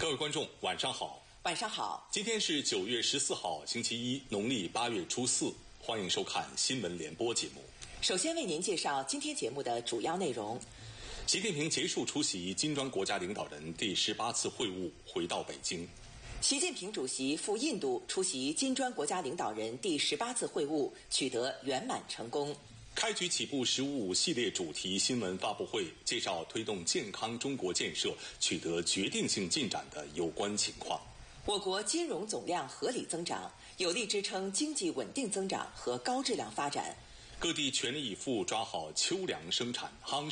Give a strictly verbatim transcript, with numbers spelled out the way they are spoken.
各位观众，晚上好。 晚上好。 今天是九月十四号，星期一，农历八月初四。欢迎收看新闻联播节目。 首先为您介绍今天节目的主要内容。 习近平结束出席金砖国家领导人第十八次会晤，回到北京。 习近平主席赴印度出席金砖国家领导人第十八次会晤，取得圆满成功。 开局起步“十五五”系列主题新闻发布会，介绍推动健康中国建设取得决定性进展的有关情况。 我国金融总量合理增长，有力支撑经济稳定增长和高质量发展。 各地全力以赴抓好秋粮生产夯